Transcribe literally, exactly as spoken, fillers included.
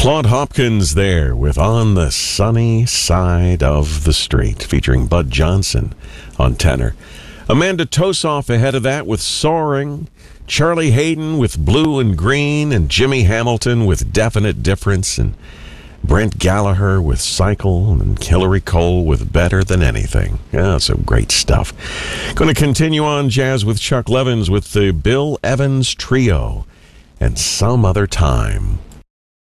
Claude Hopkins there with On the Sunny Side of the Street, featuring Bud Johnson on tenor. Amanda Tosoff ahead of that with Soaring. Charlie Hayden with Blue and Green, and Jimmy Hamilton with Definite Difference, and Brent Gallagher with Cycle, and Hillary Cole with Better Than Anything. Yeah, some great stuff. Going to continue on jazz with Chuck Levins with the Bill Evans Trio and Some Other Time.